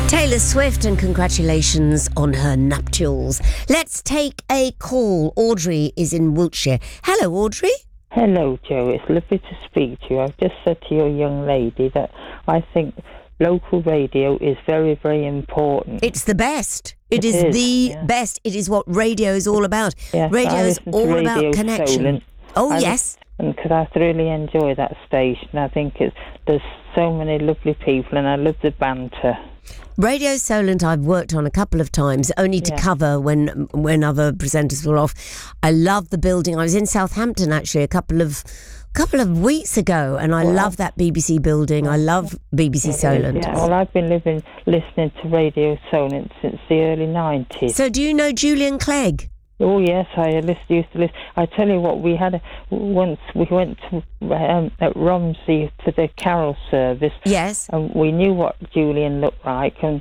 Taylor Swift, and congratulations on her nuptials. Let's take a call. Audrey is in Wiltshire. Hello, Audrey. Hello, Joe. It's lovely to speak to you. I've just said to your young lady that I think local radio is very, very important. It's the best. It is the best. It is what radio is all about. Yes, radio is all about connection. Solent. Yes. And because I thoroughly enjoy that station. I think there's so many lovely people, and I love the banter. Radio Solent I've worked on a couple of times, only to cover when other presenters were off. I love the building. I was in Southampton actually a couple of weeks ago, and I love that BBC building. I love BBC Solent. Yeah. Well, I've been listening to Radio Solent since the early 90s. So do you know Julian Clegg? Oh yes, I used to listen. I tell you what, once we went to at Romsey for the carol service. Yes. And we knew what Julian looked like, and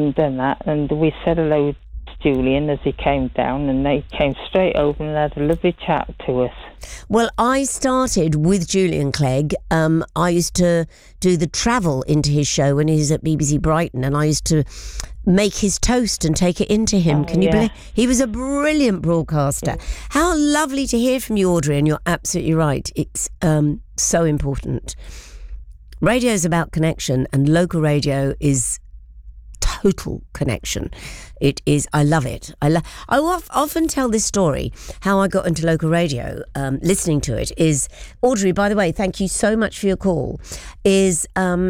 we said hello to Julian as he came down, and they came straight over and had a lovely chat to us. Well, I started with Julian Clegg. I used to do the travel into his show when he was at BBC Brighton, and I used to make his toast and take it into him. Can you believe? He was a brilliant broadcaster. Yeah. How lovely to hear from you, Audrey, and you're absolutely right. It's so important. Radio is about connection, and local radio is total connection. It is. I love it. I often tell this story, how I got into local radio, listening to it is, Audrey, by the way, thank you so much for your call, is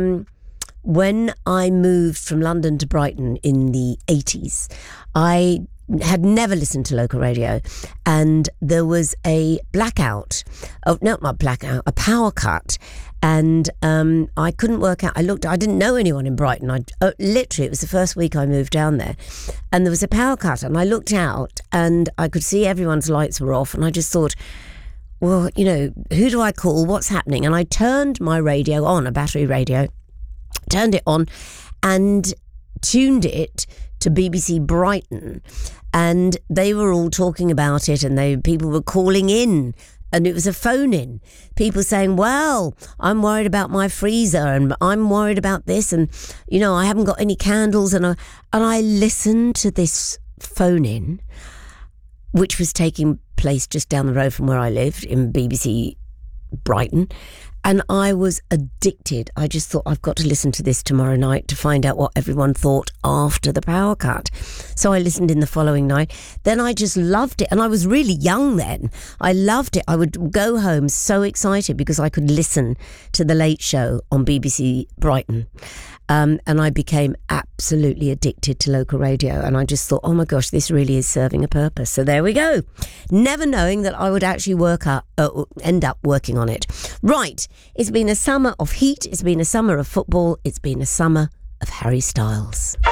when I moved from London to Brighton in the 80s, I had never listened to local radio, and there was a blackout. Oh, no, not blackout, a power cut. And I couldn't work out. I didn't know anyone in Brighton. Literally, it was the first week I moved down there, and there was a power cut, and I looked out and I could see everyone's lights were off, and I just thought, well, who do I call? What's happening? And I turned my radio on, a battery radio, turned it on and tuned it to BBC Brighton, and they were all talking about it, and people were calling in, and it was a phone-in. People saying, well, I'm worried about my freezer, and I'm worried about this, and, I haven't got any candles. And I listened to this phone-in, which was taking place just down the road from where I lived in BBC Brighton, and I was addicted. I just thought, I've got to listen to this tomorrow night to find out what everyone thought after the power cut. So I listened in the following night. Then I just loved it. And I was really young then. I loved it. I would go home so excited because I could listen to The Late Show on BBC Brighton. And I became absolutely addicted to local radio. And I just thought, oh my gosh, this really is serving a purpose. So there we go. Never knowing that I would actually end up working on it. Right. It's been a summer of heat. It's been a summer of football. It's been a summer of Harry Styles.